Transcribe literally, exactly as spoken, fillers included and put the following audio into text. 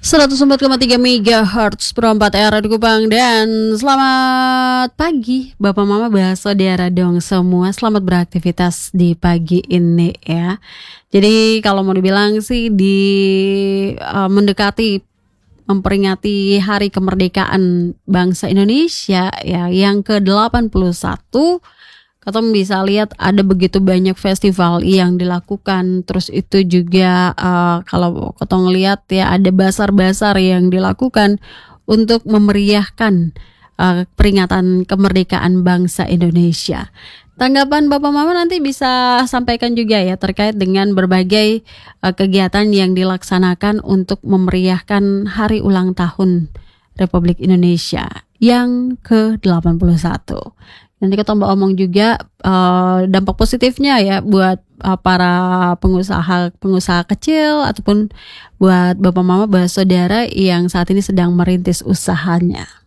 seratus empat koma tiga megahertz per empat era di Kupang. Dan selamat pagi Bapak Mama bahasa daerah dong semua. Selamat beraktivitas di pagi ini ya. Jadi kalau mau dibilang sih di uh, mendekati memperingati hari kemerdekaan bangsa Indonesia ya yang ke delapan puluh satu. Katong bisa lihat ada begitu banyak festival yang dilakukan. Terus itu juga uh, kalau katong lihat ya ada basar-basar yang dilakukan untuk memeriahkan uh, peringatan kemerdekaan bangsa Indonesia. Tanggapan Bapak Mama nanti bisa sampaikan juga ya terkait dengan berbagai uh, kegiatan yang dilaksanakan untuk memeriahkan hari ulang tahun Republik Indonesia yang ke delapan puluh satu. Nanti kita mau omong juga uh, dampak positifnya ya buat uh, para pengusaha pengusaha kecil ataupun buat Bapak Mama bahasa saudara yang saat ini sedang merintis usahanya.